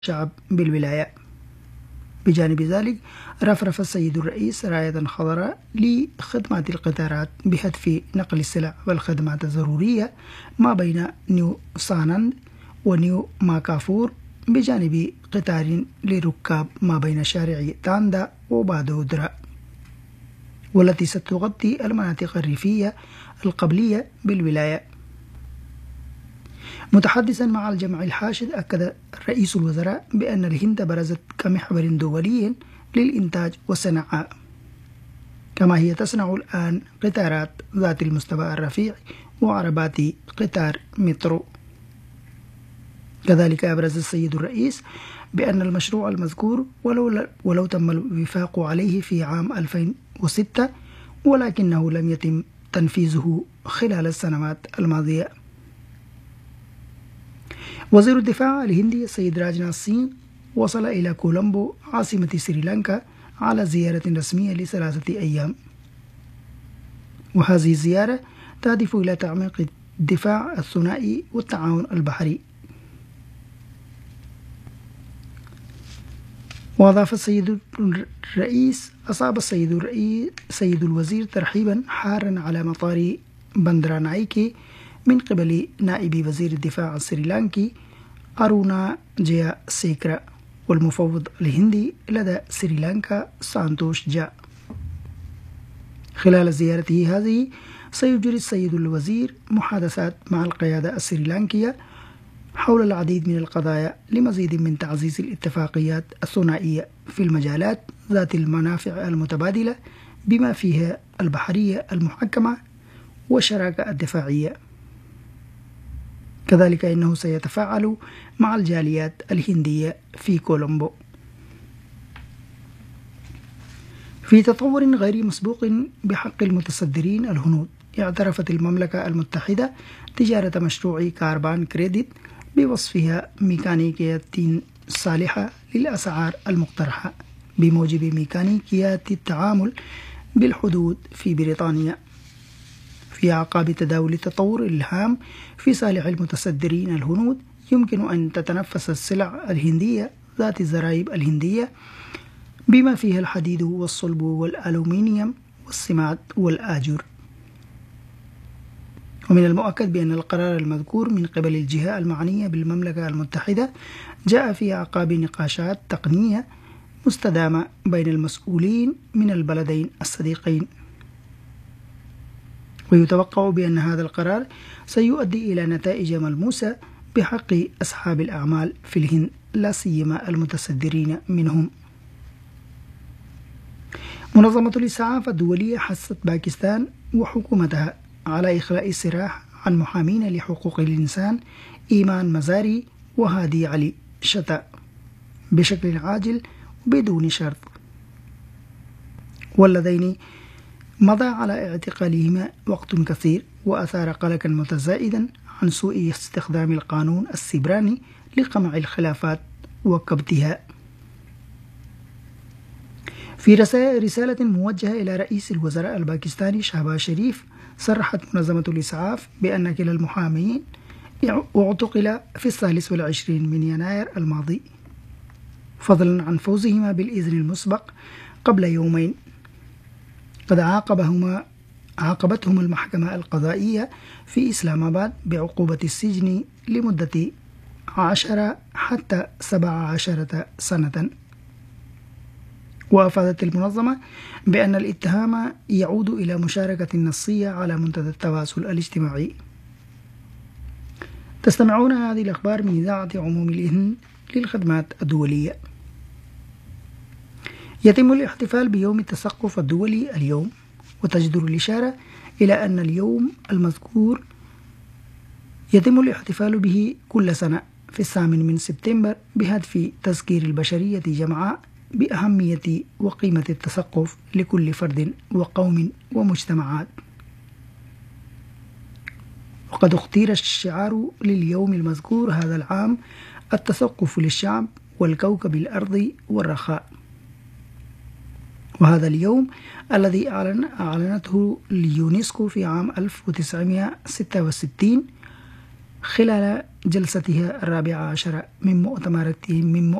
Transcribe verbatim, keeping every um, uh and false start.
الشعب بالولاية. بجانب ذلك رفرف السيد الرئيس راية خضراء لخدمات القطارات بهدف نقل السلع والخدمات الضرورية ما بين نيو سانند ونيو ماكافور، بجانب قطار للركاب ما بين شارع تاندا وبادودرا، والتي ستغطي المناطق الريفية القبلية بالولاية. متحدثا مع الجمع الحاشد، أكد رئيس الوزراء بأن الهند برزت كمحور دولي للإنتاج والصناعة، كما هي تصنع الآن قطارات ذات المستوى الرفيع وعربات قطار مترو. كذلك أبرز السيد الرئيس بأن المشروع المذكور ولو, ولو تم الوفاق عليه في عام ألفين وستة، ولكنه لم يتم تنفيذه خلال السنوات الماضية. وزير الدفاع الهندي السيد راجناث سينغ وصل إلى كولومبو عاصمة سريلانكا على زيارة رسمية لثلاثة أيام، وهذه الزيارة تهدف إلى تعميق الدفاع الثنائي والتعاون البحري. وأضاف السيد الرئيس أصاب السيد الرئيس سيد الوزير ترحيبا حارا على مطار بندرانايكي من قبل نائب وزير الدفاع السريلانكي أرونا جيا سيكرا والمفوض الهندي لدى سريلانكا سانتوش جا. خلال زيارته هذه سيجري السيد الوزير محادثات مع القيادة السريلانكية حول العديد من القضايا لمزيد من تعزيز الاتفاقيات الثنائية في المجالات ذات المنافع المتبادلة، بما فيها البحرية المحكمة والشراكة الدفاعية. كذلك إنه سيتفاعل مع الجاليات الهندية في كولومبو. في تطور غير مسبوق بحق المتصدرين الهنود، اعترفت المملكة المتحدة تجارة مشروع كاربان كريديت بوصفها ميكانيكية صالحة للأسعار المقترحة بموجب ميكانيكيات التعامل بالحدود في بريطانيا، في أعقاب تداول التطور الهام في صالح المتصدرين الهنود. يمكن أن تتنفس السلع الهندية ذات الضرائب الهندية بما فيها الحديد والصلب والألومنيوم والسماد والآجر. ومن المؤكد بأن القرار المذكور من قبل الجهة المعنية بالمملكة المتحدة جاء في أعقاب نقاشات تقنية مستدامة بين المسؤولين من البلدين الصديقين، ويتوقع بأن هذا القرار سيؤدي إلى نتائج ملموسة بحق أصحاب الأعمال في الهند، لا سيما المتصدرين منهم. منظمة الإسعاف الدولية حثت باكستان وحكومتها على إخلاء السراح عن محامين لحقوق الإنسان إيمان مزاري وهادي علي شتا بشكل عاجل بدون شرط، واللذين مضى على اعتقالهما وقت كثير وأثار قلقا متزايدا عن سوء استخدام القانون السبراني لقمع الخلافات وكبتها. في رسالة موجهة إلى رئيس الوزراء الباكستاني شهباز شريف، صرحت منظمة الإسعاف بأن كلا المحامين اعتقل في الثالث والعشرين من يناير الماضي، فضلا عن فوزهما بالإذن المسبق قبل يومين. قد عاقبهما عاقبتهما المحكمة القضائية في إسلام آباد بعقوبة السجن لمدة عشرة حتى سبع عشرة سنة. وأفادت المنظمة بأن الاتهام يعود إلى مشاركة نصية على منتدى التواصل الاجتماعي. تستمعون هذه الأخبار من إذاعة عموم الهند للخدمات الدولية. يتم الاحتفال بيوم التثقف الدولي اليوم، وتجدر الإشارة إلى أن اليوم المذكور يتم الاحتفال به كل سنة في الثامن من سبتمبر بهدف تذكير البشرية جمعاء بأهمية وقيمة التثقف لكل فرد وقوم ومجتمعات. وقد اختير الشعار لليوم المذكور هذا العام التثقف للشعب والكوكب الأرضي والرخاء. وهذا اليوم الذي أعلن أعلنته اليونسكو في عام ألف وتسعمائة وستة وستين خلال جلستها الرابعة عشر من مؤتمرات من